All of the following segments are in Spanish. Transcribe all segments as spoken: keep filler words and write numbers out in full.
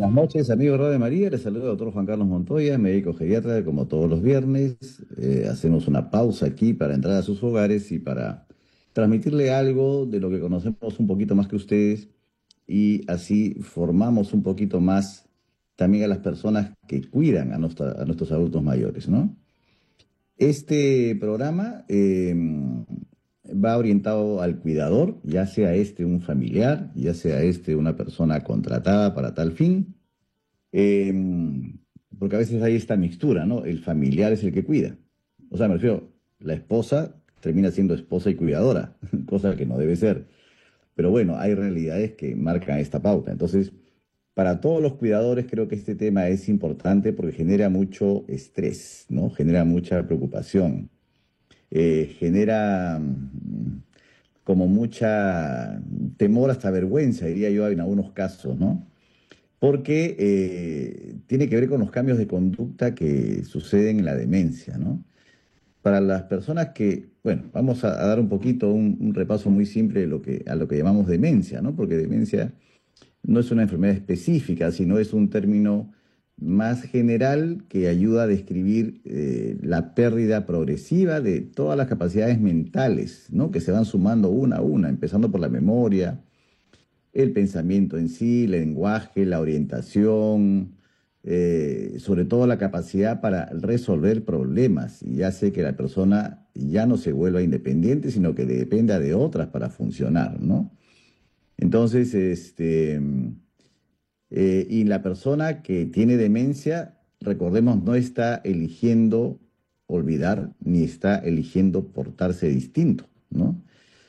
Buenas noches, amigo Radio María. Les saluda el doctor Juan Carlos Montoya, médico geriatra, como todos los viernes. Eh, hacemos una pausa aquí para entrar a sus hogares y para transmitirle algo de lo que conocemos un poquito más que ustedes y así formamos un poquito más también a las personas que cuidan a, nuestra- a nuestros adultos mayores, ¿no? Este programa eh, va orientado al cuidador, ya sea este un familiar, ya sea este una persona contratada para tal fin. Eh, Porque a veces hay esta mixtura, ¿no? El familiar es el que cuida. O sea, me refiero, la esposa termina siendo esposa y cuidadora, cosa que no debe ser. Pero bueno, hay realidades que marcan esta pauta. Entonces, para todos los cuidadores creo que este tema es importante porque genera mucho estrés, ¿no? Genera mucha preocupación, eh, genera mm, como mucha temor, hasta vergüenza, diría yo, en algunos casos, ¿no? Porque eh, tiene que ver con los cambios de conducta que suceden en la demencia, ¿no? Para las personas que, bueno, vamos a, a dar un poquito un, un repaso muy simple de lo que, a lo que llamamos demencia, ¿no? Porque demencia no es una enfermedad específica, sino es un término más general que ayuda a describir eh, la pérdida progresiva de todas las capacidades mentales, ¿no? Que se van sumando una a una, empezando por la memoria, el pensamiento en sí, el lenguaje, la orientación, eh, sobre todo la capacidad para resolver problemas y hace que la persona ya no se vuelva independiente, sino que dependa de otras para funcionar, ¿no? Entonces, este, eh, y la persona que tiene demencia, recordemos, no está eligiendo olvidar ni está eligiendo portarse distinto, ¿no?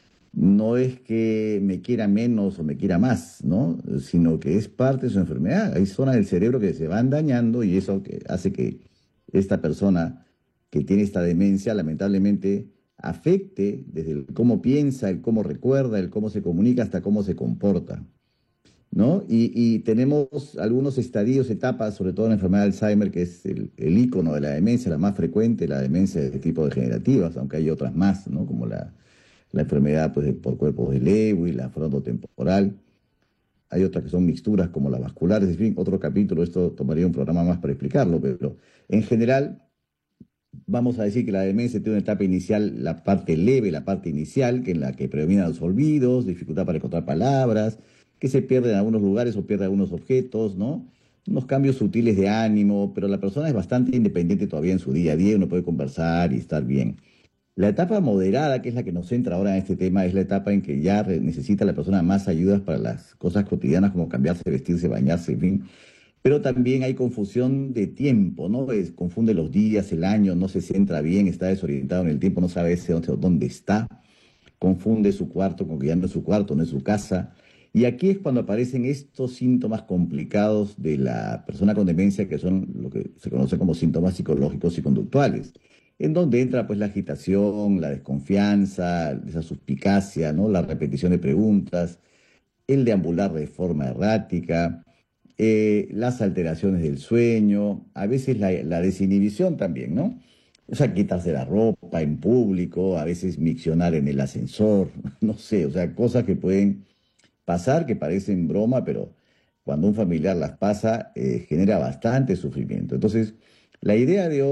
No es que me quiera menos o me quiera más, ¿no? Sino que es parte de su enfermedad. Hay zonas del cerebro que se van dañando y eso que hace que esta persona que tiene esta demencia lamentablemente afecte desde el cómo piensa, el cómo recuerda, el cómo se comunica hasta cómo se comporta, ¿no? Y, y tenemos algunos estadios, etapas, sobre todo en la enfermedad de Alzheimer, que es el, el ícono de la demencia, la más frecuente, la demencia de tipo degenerativas, aunque hay otras más, ¿no? Como la, la enfermedad pues, de- por cuerpos de Lewy, la frontotemporal. Hay otras que son mixturas, como las vasculares, en fin, otro capítulo, esto tomaría un programa más para explicarlo, pero en general vamos a decir que la demencia tiene una etapa inicial, la parte leve, la parte inicial, que en la que predominan los olvidos, dificultad para encontrar palabras, que se pierden en algunos lugares o pierde algunos objetos, ¿no? Unos cambios sutiles de ánimo, pero la persona es bastante independiente todavía en su día a día, uno puede conversar y estar bien. La etapa moderada, que es la que nos centra ahora en este tema, es la etapa en que ya re- necesita la persona más ayudas para las cosas cotidianas como cambiarse, vestirse, bañarse, en fin, pero también hay confusión de tiempo, ¿no? Es- confunde los días, el año, no se centra bien, está desorientado en el tiempo, no sabe ese dónde, dónde está, confunde su cuarto con que ya no es su cuarto, no es su casa. Y aquí es cuando aparecen estos síntomas complicados de la persona con demencia, que son lo que se conoce como síntomas psicológicos y conductuales, en donde entra pues la agitación, la desconfianza, esa suspicacia, ¿no? La repetición de preguntas, el deambular de forma errática, eh, las alteraciones del sueño, a veces la, la desinhibición también, ¿no? O sea, quitarse la ropa en público, a veces miccionar en el ascensor, no sé, o sea, cosas que pueden pasar que parecen broma, pero cuando un familiar las pasa, eh, genera bastante sufrimiento. Entonces, la idea de hoy